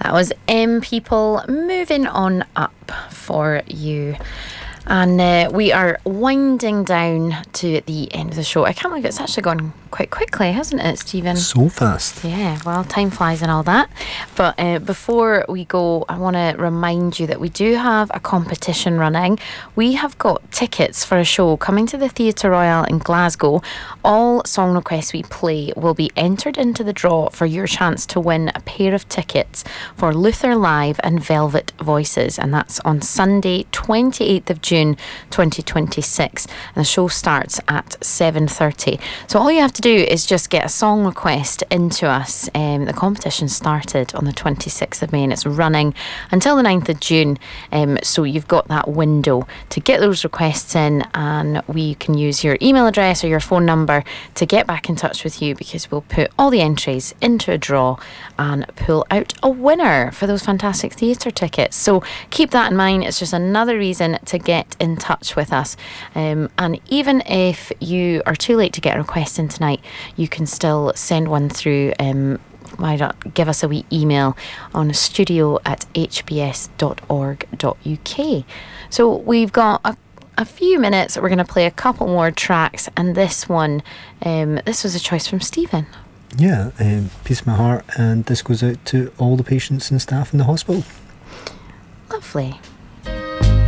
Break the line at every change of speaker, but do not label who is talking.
That was People moving on up for you. And we are winding down to the end of the show. I can't believe it's actually gone quite quickly, hasn't it, Stephen?
So fast.
Yeah, well, time flies and all that. But before we go, I want to remind you that we do have a competition running. We have got tickets for a show coming to the Theatre Royal in Glasgow. All song requests we play will be entered into the draw for your chance to win a pair of tickets for Luther Live and Velvet Voices. And that's on Sunday, 28th of June 2026. And the show starts at 7:30. So all you have to do is just get a song request into us. The competition started on the 26th of May and it's running until the 9th of June. So you've got that window to get those requests in, and we can use your email address or your phone number to get back in touch with you, because we'll put all the entries into a draw and pull out a winner for those fantastic theatre tickets. So keep that in mind. It's just another reason to get in touch with us. And even if you are too late to get a request in tonight, you can still send one through. Why not give us a wee email on studio@hbs.org.uk. So we've got a few minutes. We're going to play a couple more tracks, and this one, this was a choice from Stephen.
Yeah, Piece of My Heart, and this goes out to all the patients and staff in the hospital.
Lovely.